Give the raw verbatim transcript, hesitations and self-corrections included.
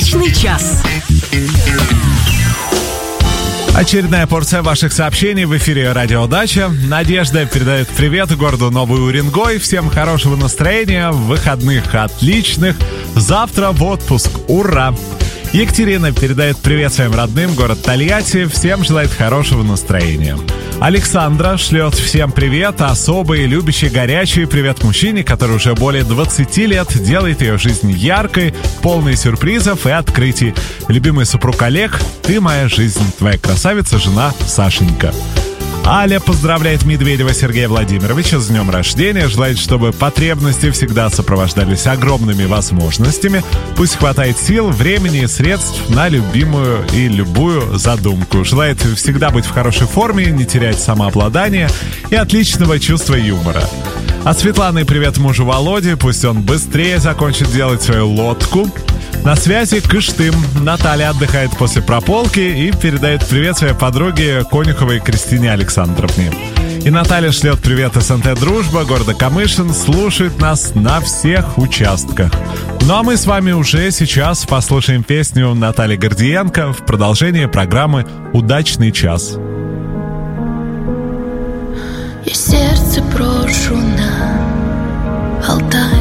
Удачный час. Очередная порция ваших сообщений в эфире «Радио Дача». Надежда передает привет городу Новый Уренгой. Всем хорошего настроения, выходных отличных. Завтра в отпуск. Ура! Екатерина передает привет своим родным, город Тольятти. Всем желает хорошего настроения. Александра шлет всем привет, особый, любящий, горячий привет мужчине, который уже более двадцати лет делает ее жизнь яркой, полной сюрпризов и открытий. Любимый супруг Олег, ты моя жизнь, твоя красавица, жена Сашенька. Аля поздравляет Медведева Сергея Владимировича с днем рождения, желает, чтобы потребности всегда сопровождались огромными возможностями, пусть хватает сил, времени и средств на любимую и любую задумку. Желает всегда быть в хорошей форме, не терять самообладание и отличного чувства юмора. От Светланы привет мужу Володе, пусть он быстрее закончит делать свою лодку. На связи Кыштым. Наталья отдыхает после прополки и передает привет своей подруге Конюховой Кристине Александровне. И Наталья шлет привет СНТ «Дружба» города Камышин, слушает нас на всех участках. Ну а мы с вами уже сейчас послушаем песню Натальи Гордиенко в продолжении программы «Удачный час». Я сердце брошу на Алтай.